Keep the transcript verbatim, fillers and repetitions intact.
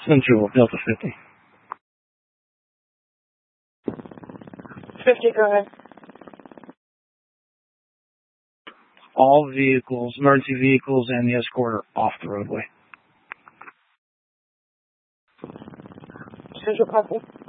Central Delta fifty. fifty, go ahead. All vehicles, emergency vehicles, and the escort are off the roadway. Central copy.